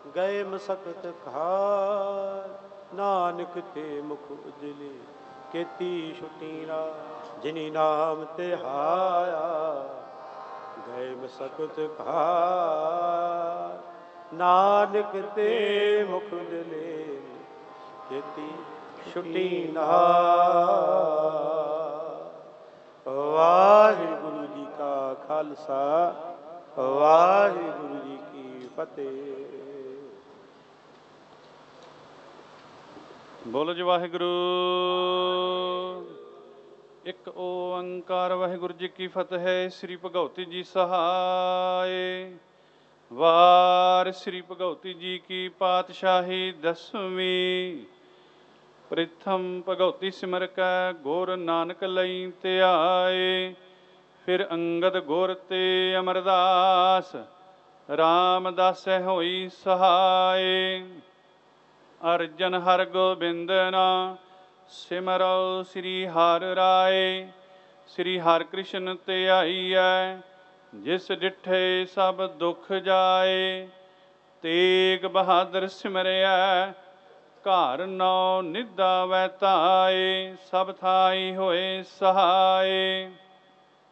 ਗਏ ਮਸਕਤ ਖਾਰ, ਨਾਨਕ ਤੇ ਮੁਖ ਉਜਲੇ, ਕੀਤੀ ਛੁਟੀ ਰਾ ਜਿਨੀ ਨਾਮ ਤੇ ਹਾਇਆ। ਗਏ ਮਸਕਤ ਖਾਰ, ਨਾਨਕ ਤੇ ਮੁਖ ਉਜਲੇ, ਕੀਤੀ ਛੁਟੀ ਨਾਰ। ਵਾਹਿਗੁਰੂ ਜੀ ਕਾ ਖਾਲਸਾ, ਵਾਹਿਗੁਰੂ ਜੀ ਕੀ ਫਤਿਹ। ਬੋਲੋ ਜੀ ਵਾਹਿਗੁਰੂ। ਇੱਕ ਓੰਕਾਰ ਵਾਹਿਗੁਰੂ ਜੀ ਕੀ ਫਤਿਹ। ਸ੍ਰੀ ਭਗਉਤੀ ਜੀ ਸਹਾਇ। ਵਾਰ ਸ੍ਰੀ ਭਗਉਤੀ ਜੀ ਕੀ ਪਾਤਸ਼ਾਹੀ ਦਸਵੀਂ। ਪ੍ਰਿਥਮ ਭਗਉਤੀ ਸਿਮਰ ਕੈ ਗੁਰ ਨਾਨਕ ਲਈ ਧਿਆਏ। ਫਿਰ ਅੰਗਦ ਗੁਰ ਤੇ ਅਮਰਦਾਸ, ਰਾਮਦਾਸੈ ਹੋਈ ਸਹਾਇ। ਅਰਜਨ ਹਰਿ ਗੋਬਿੰਦ ਨਾ, ਸਿਮਰੋ ਸ੍ਰੀ ਹਰਿ ਰਾਏ। ਸ੍ਰੀ ਹਰਿ ਕ੍ਰਿਸ਼ਨ ਧਿਆਈਐ, ਜਿਸ ਡਿਠੇ ਸਭ ਦੁਖ ਜਾਏ। ਤੇਗ ਬਹਾਦਰ ਸਿਮਰਿਐ, ਘਰ ਨੌ ਨਿਧਾ ਵੈ ਧਾਏ। ਸਭ ਥਾਈ ਹੋਏ ਸਹਾਏ।